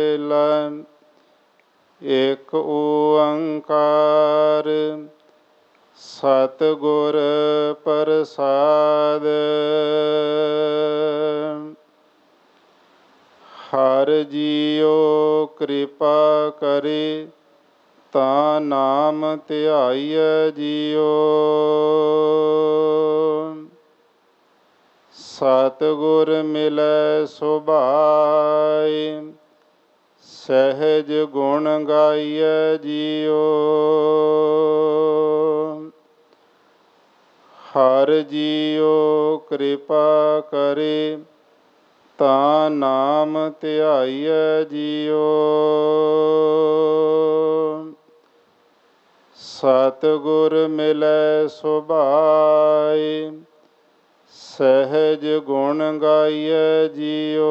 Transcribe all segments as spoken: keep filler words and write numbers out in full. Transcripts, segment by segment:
ਏਕ ਓੰਕਾਰ ਸਤਿਗੁਰ ਪ੍ਰਸਾਦਿ। ਹਰਿ ਜੀਉ ਕਿਰਪਾ ਕਰੇ ਤਾ ਨਾਮ ਧਿਆਈਐ ਜੀਉ। ਸਤਿਗੁਰ ਮਿਲੈ ਸੁਭਾਇ ਸਹਿਜ ਗੁਣ ਗਾਈਐ ਜੀਉ। ਹਰਿ ਜੀਉ ਕਿਰਪਾ ਕਰੇ ਤਾ ਨਾਮ ਧਿਆਈਐ ਜੀਉ। ਸਤਿਗੁਰ ਮਿਲੈ ਸੁਭਾਇ ਸਹਿਜ ਗੁਣ ਗਾਈਐ ਜੀਉ।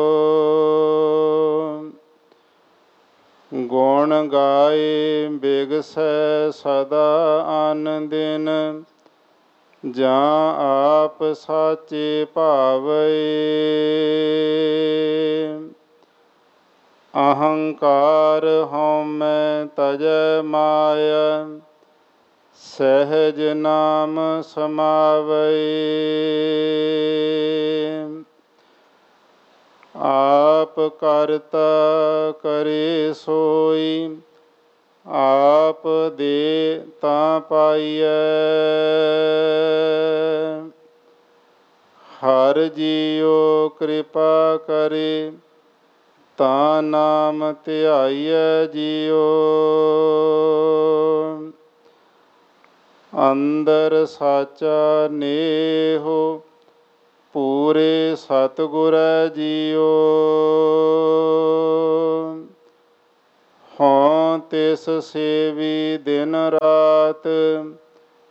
ਗੁਣ ਗਾਏ ਬਿਗਸੈ ਸਦਾ ਅਨ ਦਿਨ ਜਾਂ ਆਪ ਸਾਚੇ ਭਾਵੈ। ਅਹੰਕਾਰ ਹਉਮੈ ਤਜੈ ਮਾਇਆ ਸਹਿਜ ਨਾਮ ਸਮਾਵੈ। ਆਪ ਕਰਤਾ ਕਰੇ ਸੋਈ ਆਪ ਦੇ ਤਾ ਪਾਈਐ। ਹਰਿ ਜੀਉ ਕਿਰਪਾ ਕਰੇ ਤਾ ਨਾਮ ਧਿਆਈਐ ਜੀਉ। ਅੰਦਰ ਸਾਚਾ ਨੇਹੁ ਪੂਰੇ ਸਤਿਗੁਰੈ ਜੀਉ। ਹਉ ਤਿਸ ਸੇਵੀ ਦਿਨ ਰਾਤ